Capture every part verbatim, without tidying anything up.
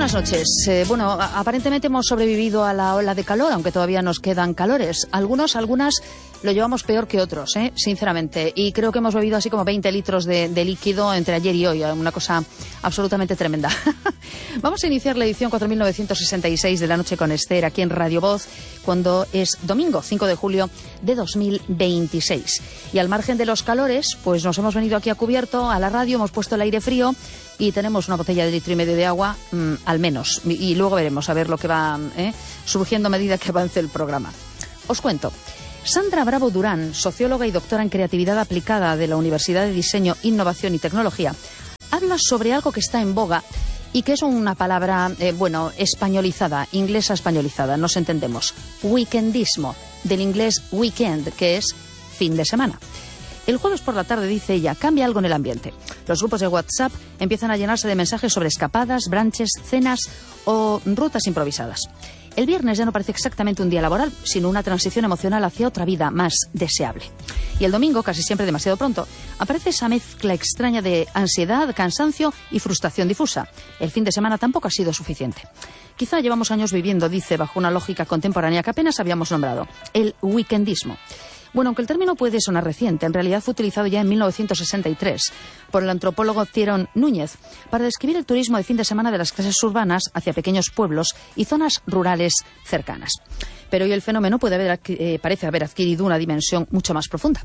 buenas noches. Eh, bueno, a- aparentemente hemos sobrevivido a la ola de calor, aunque todavía nos quedan calores. Algunos, algunas lo llevamos peor que otros, ¿eh? Sinceramente. Y creo que hemos bebido así como veinte litros de, de líquido entre ayer y hoy. Una cosa absolutamente tremenda. Vamos a iniciar la edición cuatro mil novecientos sesenta y seis de La Noche con Esther aquí en Radio Voz, cuando es domingo cinco de julio de dos mil veintiséis. Y al margen de los calores, pues nos hemos venido aquí a cubierto a la radio, hemos puesto el aire frío y tenemos una botella de litro y medio de agua, mmm, al menos. Y, y luego veremos a ver lo que va ¿eh? surgiendo a medida que avance el programa. Os cuento. Sandra Bravo Durán, socióloga y doctora en creatividad aplicada de la Universidad de Diseño, Innovación y Tecnología, habla sobre algo que está en boga y que es una palabra, eh, bueno, españolizada, inglesa españolizada, nos entendemos. Weekendismo, del inglés weekend, que es fin de semana. El jueves por la tarde, dice ella, cambia algo en el ambiente. Los grupos de WhatsApp empiezan a llenarse de mensajes sobre escapadas, brunches, cenas o rutas improvisadas. El viernes ya no parece exactamente un día laboral, sino una transición emocional hacia otra vida más deseable. Y el domingo, casi siempre demasiado pronto, aparece esa mezcla extraña de ansiedad, cansancio y frustración difusa. El fin de semana tampoco ha sido suficiente. Quizá llevamos años viviendo, dice, bajo una lógica contemporánea que apenas habíamos nombrado, el weekendismo. Bueno, aunque el término puede sonar reciente, en realidad fue utilizado ya en mil novecientos sesenta y tres por el antropólogo Tyrone Núñez para describir el turismo de fin de semana de las clases urbanas hacia pequeños pueblos y zonas rurales cercanas. Pero hoy el fenómeno puede haber, eh, parece haber adquirido una dimensión mucho más profunda.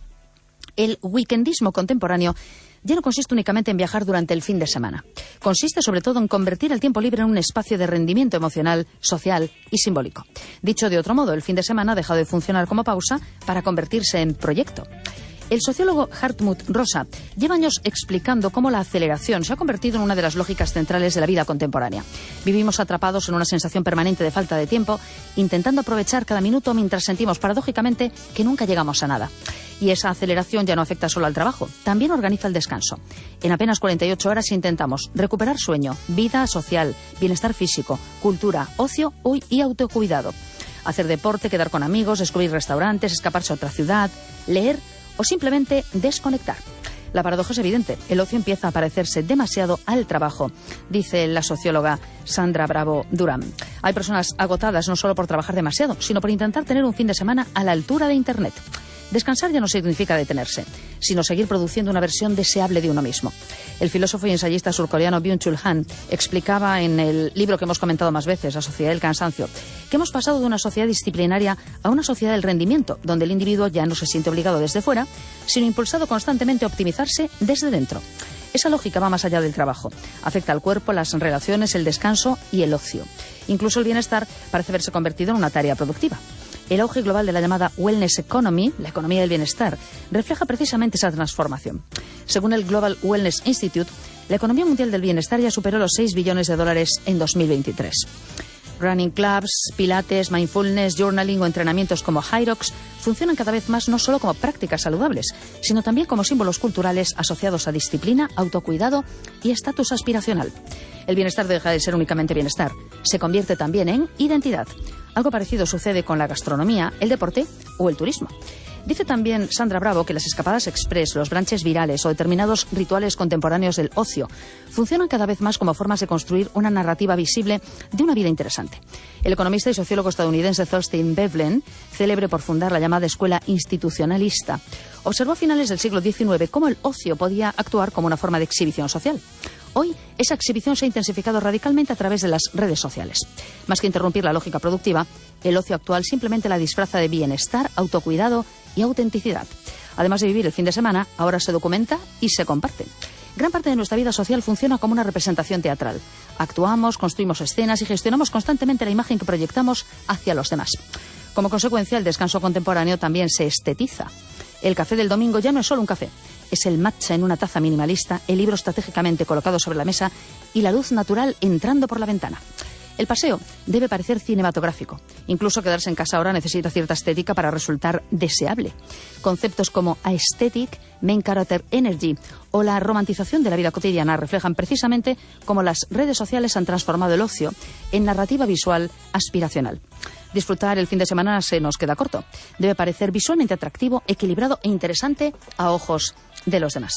El weekendismo contemporáneo ya no consiste únicamente en viajar durante el fin de semana. Consiste sobre todo en convertir el tiempo libre en un espacio de rendimiento emocional, social y simbólico. Dicho de otro modo, el fin de semana ha dejado de funcionar como pausa para convertirse en proyecto. El sociólogo Hartmut Rosa lleva años explicando cómo la aceleración se ha convertido en una de las lógicas centrales de la vida contemporánea. Vivimos atrapados en una sensación permanente de falta de tiempo, intentando aprovechar cada minuto mientras sentimos paradójicamente que nunca llegamos a nada. Y esa aceleración ya no afecta solo al trabajo, también organiza el descanso. En apenas cuarenta y ocho horas intentamos recuperar sueño, vida social, bienestar físico, cultura, ocio y autocuidado. Hacer deporte, quedar con amigos, descubrir restaurantes, escaparse a otra ciudad, leer o simplemente desconectar. La paradoja es evidente. El ocio empieza a parecerse demasiado al trabajo, dice la socióloga Sandra Bravo Durán. Hay personas agotadas no solo por trabajar demasiado, sino por intentar tener un fin de semana a la altura de Internet. Descansar ya no significa detenerse, sino seguir produciendo una versión deseable de uno mismo. El filósofo y ensayista surcoreano Byung-Chul Han explicaba en el libro que hemos comentado más veces, La sociedad del cansancio, que hemos pasado de una sociedad disciplinaria a una sociedad del rendimiento, donde el individuo ya no se siente obligado desde fuera, sino impulsado constantemente a optimizarse desde dentro. Esa lógica va más allá del trabajo. Afecta al cuerpo, las relaciones, el descanso y el ocio. Incluso el bienestar parece haberse convertido en una tarea productiva. El auge global de la llamada Wellness Economy, la economía del bienestar, refleja precisamente esa transformación. Según el Global Wellness Institute, la economía mundial del bienestar ya superó los seis billones de dólares en dos mil veintitrés. Running clubs, pilates, mindfulness, journaling o entrenamientos como Hyrox funcionan cada vez más no solo como prácticas saludables, sino también como símbolos culturales asociados a disciplina, autocuidado y estatus aspiracional. El bienestar deja de ser únicamente bienestar, se convierte también en identidad. Algo parecido sucede con la gastronomía, el deporte o el turismo. Dice también Sandra Bravo que las escapadas express, los brunches virales o determinados rituales contemporáneos del ocio funcionan cada vez más como formas de construir una narrativa visible de una vida interesante. El economista y sociólogo estadounidense Thorstein Veblen, célebre por fundar la llamada escuela institucionalista, observó a finales del siglo diecinueve cómo el ocio podía actuar como una forma de exhibición social. Hoy, esa exhibición se ha intensificado radicalmente a través de las redes sociales. Más que interrumpir la lógica productiva, el ocio actual simplemente la disfraza de bienestar, autocuidado y autenticidad. Además de vivir el fin de semana, ahora se documenta y se comparte. Gran parte de nuestra vida social funciona como una representación teatral. Actuamos, construimos escenas y gestionamos constantemente la imagen que proyectamos hacia los demás. Como consecuencia, el descanso contemporáneo también se estetiza. El café del domingo ya no es solo un café. Es el matcha en una taza minimalista, el libro estratégicamente colocado sobre la mesa y la luz natural entrando por la ventana. El paseo debe parecer cinematográfico. Incluso quedarse en casa ahora necesita cierta estética para resultar deseable. Conceptos como aesthetic, main character energy o la romantización de la vida cotidiana reflejan precisamente cómo las redes sociales han transformado el ocio en narrativa visual aspiracional. Disfrutar el fin de semana se nos queda corto. Debe parecer visualmente atractivo, equilibrado e interesante a ojos de los demás.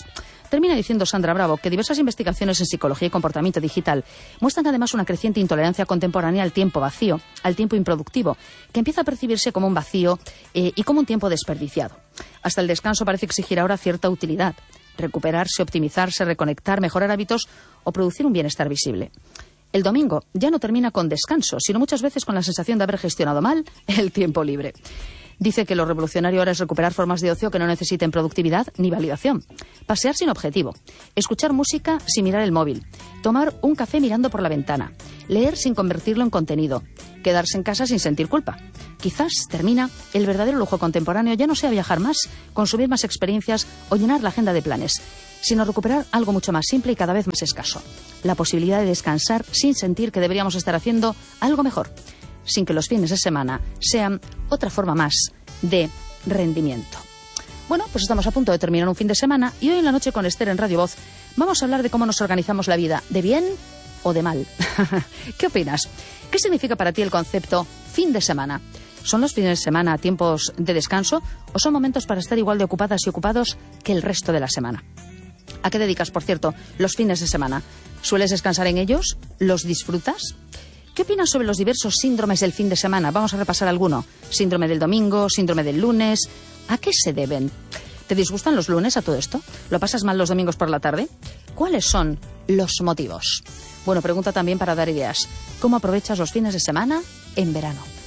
Termina diciendo Sandra Bravo que diversas investigaciones en psicología y comportamiento digital muestran además una creciente intolerancia contemporánea al tiempo vacío, al tiempo improductivo, que empieza a percibirse como un vacío eh, y como un tiempo desperdiciado. Hasta el descanso parece exigir ahora cierta utilidad, recuperarse, optimizarse, reconectar, mejorar hábitos o producir un bienestar visible. El domingo ya no termina con descanso, sino muchas veces con la sensación de haber gestionado mal el tiempo libre. Dice que lo revolucionario ahora es recuperar formas de ocio que no necesiten productividad ni validación. Pasear sin objetivo, escuchar música sin mirar el móvil, tomar un café mirando por la ventana, leer sin convertirlo en contenido, quedarse en casa sin sentir culpa. Quizás, termina, el verdadero lujo contemporáneo ya no sea viajar más, consumir más experiencias o llenar la agenda de planes, sino recuperar algo mucho más simple y cada vez más escaso. La posibilidad de descansar sin sentir que deberíamos estar haciendo algo mejor, sin que los fines de semana sean otra forma más de rendimiento. Bueno, pues estamos a punto de terminar un fin de semana y hoy en la noche con Esther en Radio Voz vamos a hablar de cómo nos organizamos la vida, de bien o de mal. ¿Qué opinas? ¿Qué significa para ti el concepto fin de semana? ¿Son los fines de semana tiempos de descanso o son momentos para estar igual de ocupadas y ocupados que el resto de la semana? ¿A qué dedicas, por cierto, los fines de semana? ¿Sueles descansar en ellos? ¿Los disfrutas? ¿Qué opinas sobre los diversos síndromes del fin de semana? Vamos a repasar alguno. Síndrome del domingo, síndrome del lunes. ¿A qué se deben? ¿Te disgustan los lunes a todo esto? ¿Lo pasas mal los domingos por la tarde? ¿Cuáles son los motivos? Bueno, pregunta también para dar ideas. ¿Cómo aprovechas los fines de semana en verano?